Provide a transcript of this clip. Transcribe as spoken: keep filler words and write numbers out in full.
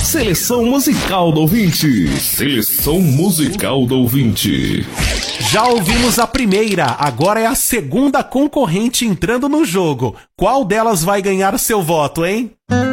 Seleção musical do ouvinte. Seleção musical do ouvinte. Já ouvimos a primeira, agora é a segunda concorrente entrando no jogo. Qual delas vai ganhar seu voto, hein?